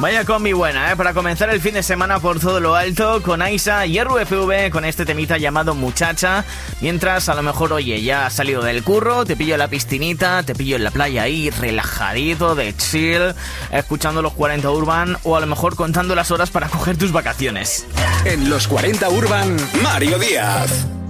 Vaya combi buena, para comenzar el fin de semana por todo lo alto, con Aisa y RUFV con este temita llamado Muchacha, mientras a lo mejor, oye, ya has salido del curro, te pillo en la piscinita, te pillo en la playa ahí, relajadito, de chill, escuchando los 40 Urban, o a lo mejor contando las horas para coger tus vacaciones. En los 40 Urban, Mario Díaz.